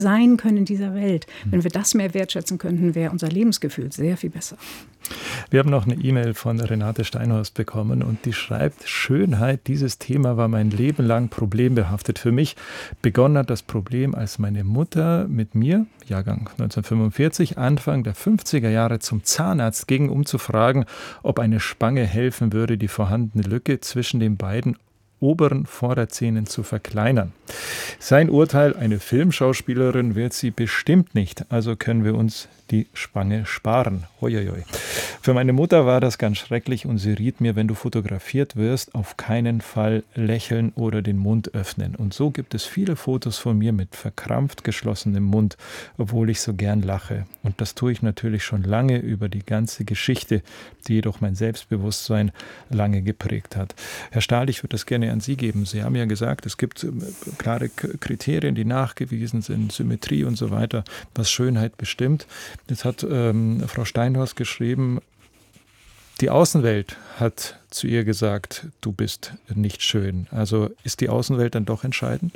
sein können in dieser Welt. Wenn wir das mehr wertschätzen könnten, wäre unser Lebensgefühl sehr viel besser. Wir haben noch eine E-Mail von Renate Steinhorst bekommen und die schreibt: Schönheit, dieses Thema war mein Leben lang problembehaftet für mich. Begonnen hat das Problem, als meine Mutter mit mir, Jahrgang 1945, Anfang der 50er Jahre zum Zahnarzt ging, um zu fragen, ob eine Spange helfen würde, die vorhandene Lücke zwischen den beiden oberen Vorderzähnen zu verkleinern. Sein Urteil: eine Filmschauspielerin wird sie bestimmt nicht, also können wir uns die Spange sparen. Uiuiui. Für meine Mutter war das ganz schrecklich und sie riet mir, wenn du fotografiert wirst, auf keinen Fall lächeln oder den Mund öffnen. Und so gibt es viele Fotos von mir mit verkrampft geschlossenem Mund, obwohl ich so gern lache. Und das tue ich natürlich schon lange über die ganze Geschichte, die jedoch mein Selbstbewusstsein lange geprägt hat. Herr Stahl, ich würde das gerne an Sie geben. Sie haben ja gesagt, es gibt klare Kriterien, die nachgewiesen sind, Symmetrie und so weiter, was Schönheit bestimmt. Jetzt hat Frau Steinhorst geschrieben, die Außenwelt hat zu ihr gesagt, du bist nicht schön. Also ist die Außenwelt dann doch entscheidend?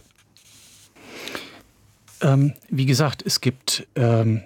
Wie gesagt, es gibt in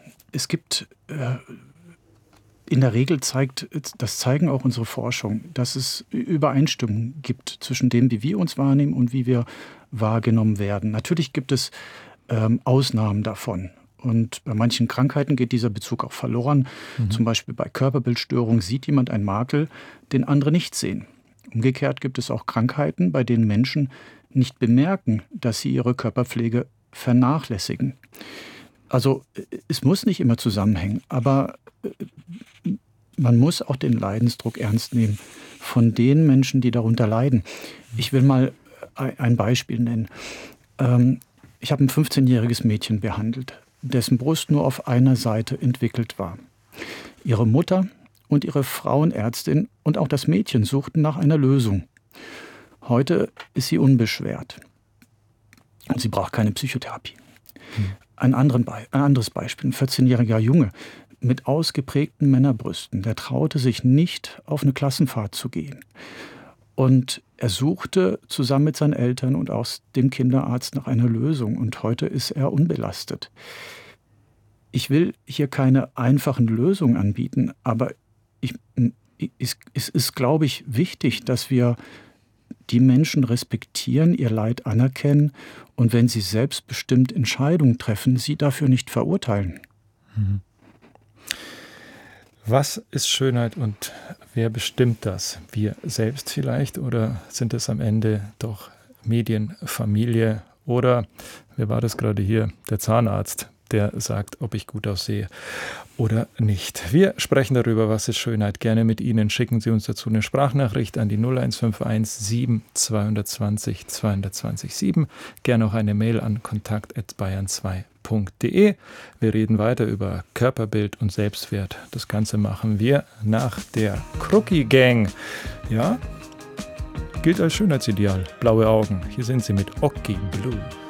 der Regel das zeigen auch unsere Forschung, dass es Übereinstimmung gibt zwischen dem, wie wir uns wahrnehmen und wie wir wahrgenommen werden. Natürlich gibt es Ausnahmen davon. Und bei manchen Krankheiten geht dieser Bezug auch verloren. Zum Beispiel bei Körperbildstörungen sieht jemand einen Makel, den andere nicht sehen. Umgekehrt gibt es auch Krankheiten, bei denen Menschen nicht bemerken, dass sie ihre Körperpflege vernachlässigen. Also es muss nicht immer zusammenhängen, aber man muss auch den Leidensdruck ernst nehmen von den Menschen, die darunter leiden. Ich will mal ein Beispiel nennen. Ich habe ein 15-jähriges Mädchen behandelt, dessen Brust nur auf einer Seite entwickelt war. Ihre Mutter und ihre Frauenärztin und auch das Mädchen suchten nach einer Lösung. Heute ist sie unbeschwert und sie braucht keine Psychotherapie. Ein anderes Beispiel, ein 14-jähriger Junge mit ausgeprägten Männerbrüsten, der traute sich nicht, auf eine Klassenfahrt zu gehen. Und er suchte zusammen mit seinen Eltern und auch dem Kinderarzt nach einer Lösung. Und heute ist er unbelastet. Ich will hier keine einfachen Lösungen anbieten, aber es ist, glaube ich, wichtig, dass wir die Menschen respektieren, ihr Leid anerkennen und wenn sie selbstbestimmt Entscheidungen treffen, sie dafür nicht verurteilen. Was ist Schönheit und wer bestimmt das? Wir selbst vielleicht oder sind es am Ende doch Medien, Familie oder, wer war das gerade hier, der Zahnarzt, der sagt, ob ich gut aussehe oder nicht. Wir sprechen darüber, was ist Schönheit, gerne mit Ihnen. Schicken Sie uns dazu eine Sprachnachricht an die 0151 7 220 220 7. Gerne auch eine Mail an kontakt@bayern2.de. Wir reden weiter über Körperbild und Selbstwert. Das Ganze machen wir nach der Crookie Gang. Ja, gilt als Schönheitsideal. Blaue Augen. Hier sind sie mit Oki Blue.